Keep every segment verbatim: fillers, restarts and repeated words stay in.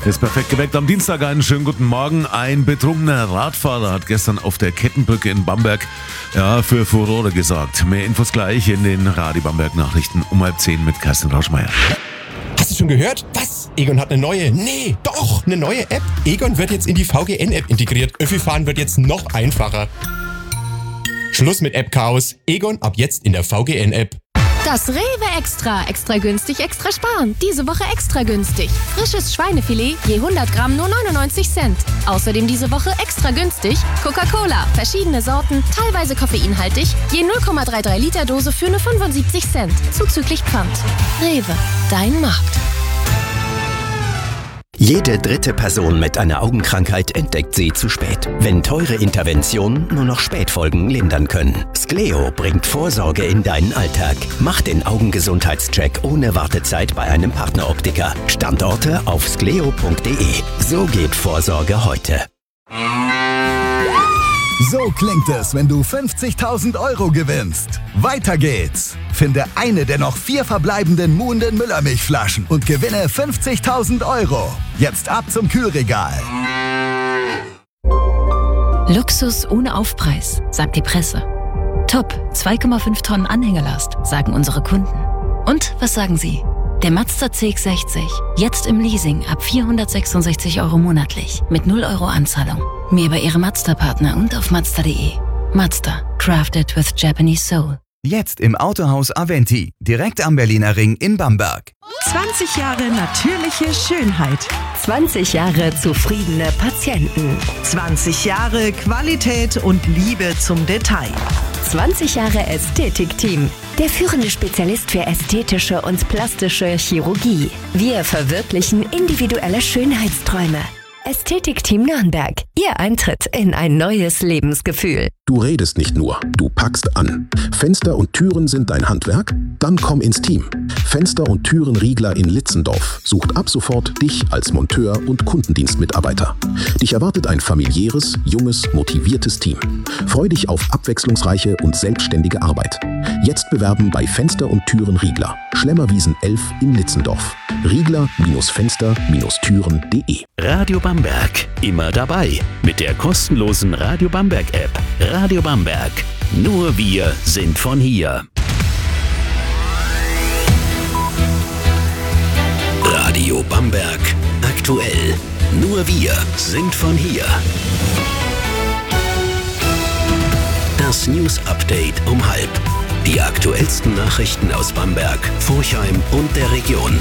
Ist perfekt geweckt am Dienstag. Einen schönen guten Morgen. Ein betrunkener Radfahrer hat gestern auf der Kettenbrücke in Bamberg ja, für Furore gesorgt. Mehr Infos gleich in den Radio Bamberg Nachrichten um halb zehn mit Kerstin Rauschmeier. Hast du schon gehört? Was? Egon hat eine neue, nee, doch, eine neue App. Egon wird jetzt in die V G N-App integriert. Öffi-Fahren wird jetzt noch einfacher. Schluss mit App-Chaos. Egon ab jetzt in der V G N-App. Das Rewe Extra. Extra günstig, extra sparen. Diese Woche extra günstig. Frisches Schweinefilet, je hundert Gramm nur neunundneunzig Cent. Außerdem diese Woche extra günstig Coca-Cola. Verschiedene Sorten, teilweise koffeinhaltig. Je null Komma dreiunddreißig Liter Dose für nur fünfundsiebzig Cent. Zuzüglich Pfand. Rewe, dein Markt. Jede dritte Person mit einer Augenkrankheit entdeckt sie zu spät, wenn teure Interventionen nur noch Spätfolgen lindern können. Skleo bringt Vorsorge in deinen Alltag. Mach den Augengesundheitscheck ohne Wartezeit bei einem Partneroptiker. Standorte auf skleo punkt de. So geht Vorsorge heute. So klingt es, wenn du fünfzigtausend Euro gewinnst. Weiter geht's. Finde eine der noch vier verbleibenden Muhnden Müllermilchflaschen und gewinne fünfzigtausend Euro. Jetzt ab zum Kühlregal. Luxus ohne Aufpreis, sagt die Presse. Top, zwei Komma fünf Tonnen Anhängelast, sagen unsere Kunden. Und was sagen Sie? Der Mazda C X sechzig, jetzt im Leasing ab vierhundertsechsundsechzig Euro monatlich mit null Euro Anzahlung. Mehr bei Ihrem Mazda-Partner und auf mazda punkt de. Mazda, crafted with Japanese soul. Jetzt im Autohaus Aventi, direkt am Berliner Ring in Bamberg. zwanzig Jahre natürliche Schönheit. zwanzig Jahre zufriedene Patienten. zwanzig Jahre Qualität und Liebe zum Detail. zwanzig Jahre Ästhetikteam. Der führende Spezialist für ästhetische und plastische Chirurgie. Wir verwirklichen individuelle Schönheitsträume. Ästhetikteam Nürnberg. Ihr Eintritt in ein neues Lebensgefühl. Du redest nicht nur, du packst an. Fenster und Türen sind dein Handwerk? Dann komm ins Team. Fenster und Türen Riegler in Litzendorf sucht ab sofort dich als Monteur und Kundendienstmitarbeiter. Dich erwartet ein familiäres, junges, motiviertes Team. Freu dich auf abwechslungsreiche und selbstständige Arbeit. Jetzt bewerben bei Fenster und Türen Riegler. Schlemmerwiesen elf in Litzendorf. Riegler-Fenster-Türen punkt de. Radio Bamberg, immer dabei mit der kostenlosen Radio Bamberg App. Radio Bamberg, nur wir sind von hier. Radio Bamberg, aktuell, nur wir sind von hier. Das News Update um halb. Die aktuellsten Nachrichten aus Bamberg, Forchheim und der Region.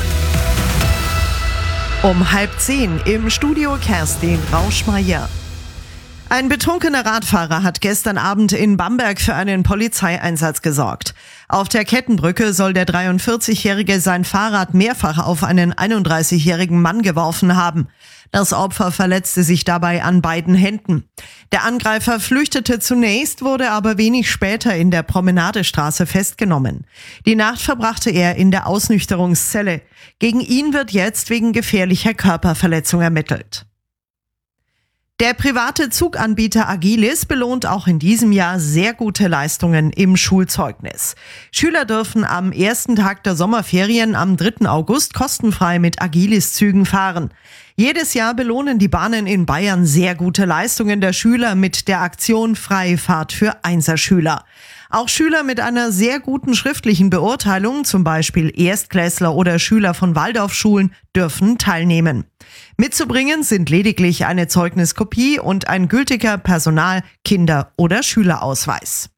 Um halb zehn im Studio Kerstin Rauschmeier. Ein betrunkener Radfahrer hat gestern Abend in Bamberg für einen Polizeieinsatz gesorgt. Auf der Kettenbrücke soll der dreiundvierzigjährige sein Fahrrad mehrfach auf einen einunddreißigjährigen Mann geworfen haben. Das Opfer verletzte sich dabei an beiden Händen. Der Angreifer flüchtete zunächst, wurde aber wenig später in der Promenadestraße festgenommen. Die Nacht verbrachte er in der Ausnüchterungszelle. Gegen ihn wird jetzt wegen gefährlicher Körperverletzung ermittelt. Der private Zuganbieter Agilis belohnt auch in diesem Jahr sehr gute Leistungen im Schulzeugnis. Schüler dürfen am ersten Tag der Sommerferien am dritten August kostenfrei mit Agilis-Zügen fahren. Jedes Jahr belohnen die Bahnen in Bayern sehr gute Leistungen der Schüler mit der Aktion Freie Fahrt für Einserschüler. Auch Schüler mit einer sehr guten schriftlichen Beurteilung, zum Beispiel Erstklässler oder Schüler von Waldorfschulen, dürfen teilnehmen. Mitzubringen sind lediglich eine Zeugniskopie und ein gültiger Personal-, Kinder- oder Schülerausweis.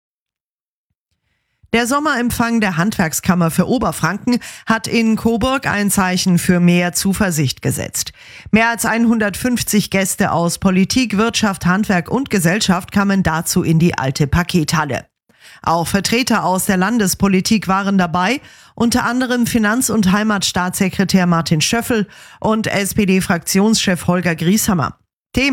Der Sommerempfang der Handwerkskammer für Oberfranken hat in Coburg ein Zeichen für mehr Zuversicht gesetzt. Mehr als hundertfünfzig Gäste aus Politik, Wirtschaft, Handwerk und Gesellschaft kamen dazu in die alte Pakethalle. Auch Vertreter aus der Landespolitik waren dabei, unter anderem Finanz- und Heimatstaatssekretär Martin Schöffel und S P D-Fraktionschef Holger Grieshammer.